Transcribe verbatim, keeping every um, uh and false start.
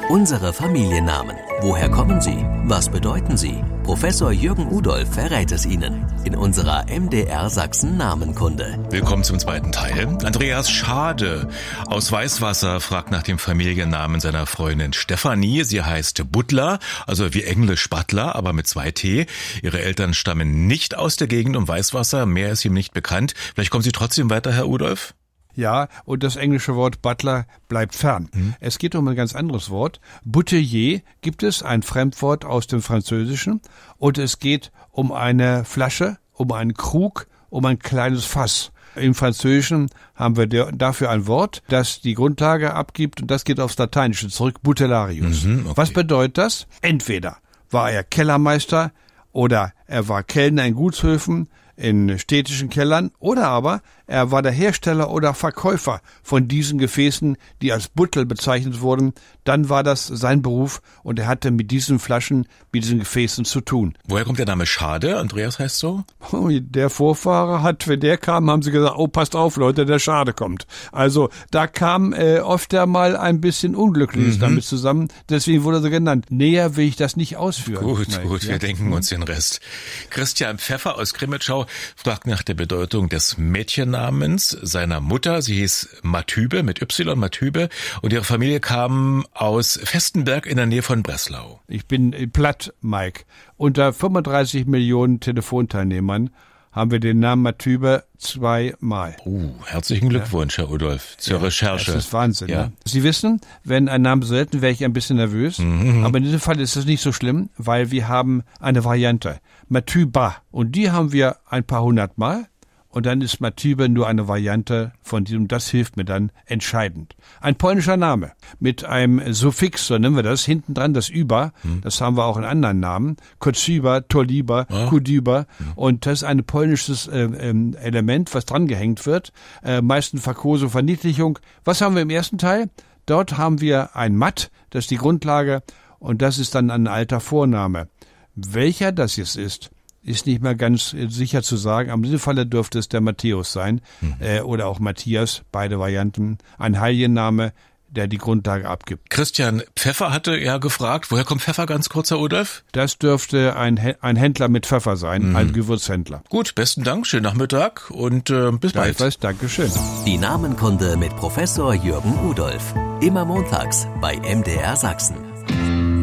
Unsere Familiennamen. Woher kommen sie? Was bedeuten sie? Professor Jürgen Udolph verrät es Ihnen in unserer M D R Sachsen Namenkunde. Willkommen zum zweiten Teil. Andreas Schade aus Weißwasser fragt nach dem Familiennamen seiner Freundin Stefanie. Sie heißt Butler, also wie Englisch Butler, aber mit zwei T. Ihre Eltern stammen nicht aus der Gegend um Weißwasser. Mehr ist ihm nicht bekannt. Vielleicht kommen Sie trotzdem weiter, Herr Udolph? Ja, und das englische Wort Butler bleibt fern. Hm. Es geht um ein ganz anderes Wort. Bouteiller gibt es, ein Fremdwort aus dem Französischen. Und es geht um eine Flasche, um einen Krug, um ein kleines Fass. Im Französischen haben wir dafür ein Wort, das die Grundlage abgibt, und das geht aufs Lateinische zurück, Butellarius. Mhm, okay. Was bedeutet das? Entweder war er Kellermeister oder er war Kellner in Gutshöfen, in städtischen Kellern, oder aber er war der Hersteller oder Verkäufer von diesen Gefäßen, die als Buttel bezeichnet wurden. Dann war das sein Beruf und er hatte mit diesen Flaschen, mit diesen Gefäßen zu tun. Woher kommt der Name Schade? Andreas heißt so? Oh, der Vorfahrer hat, wenn der kam, haben sie gesagt, oh, passt auf, Leute, der Schade kommt. Also da kam äh, oft mal ein bisschen Unglückliches mhm. damit zusammen. Deswegen wurde er so genannt. Näher will ich das nicht ausführen. Gut, Nein, gut, ja? wir denken uns den Rest. Christian Pfeffer aus Grimmitschau fragt nach der Bedeutung des Mädchennamens seiner Mutter. Sie hieß Matübe mit Y, Matübe, und ihre Familie kam aus Vestenberg in der Nähe von Breslau. Ich bin platt, Mike. Unter fünfunddreißig Millionen Telefonteilnehmern haben wir den Namen Matübe zweimal. Uh, herzlichen Glückwunsch, ja. Herr Udolph, zur ja, Recherche. Das ist Wahnsinn. Ja. Ne? Sie wissen, wenn ein Name selten, wäre ich ein bisschen nervös. Mhm. Aber in diesem Fall ist es nicht so schlimm, weil wir haben eine Variante. Matüba. Und die haben wir ein paar hundert Mal. Und dann ist Matübe nur eine Variante von diesem, das hilft mir dann entscheidend. Ein polnischer Name mit einem Suffix, so nennen wir das, hinten dran das Über, hm. das haben wir auch in anderen Namen, Koczyba, Toliba, ah. Kudyba, hm. und das ist ein polnisches äh, äh, Element, was dran gehängt wird, äh, meistens Verkosung, Verniedlichung. Was haben wir im ersten Teil? Dort haben wir ein Mat, das ist die Grundlage, und das ist dann ein alter Vorname. Welcher das jetzt ist, ist nicht mehr ganz sicher zu sagen. Aber in diesem Falle dürfte es der Matthäus sein, mhm. äh, oder auch Matthias, beide Varianten. Ein Heilienname, der die Grundlage abgibt. Christian Pfeffer hatte ja gefragt, woher kommt Pfeffer, ganz kurz, Herr Udolph? Das dürfte ein, ein Händler mit Pfeffer sein, mhm. ein Gewürzhändler. Gut, besten Dank, schönen Nachmittag und äh, bis bald. Gleichfalls, Dankeschön. Die Namenkunde mit Professor Jürgen Udolph. Immer montags bei M D R Sachsen.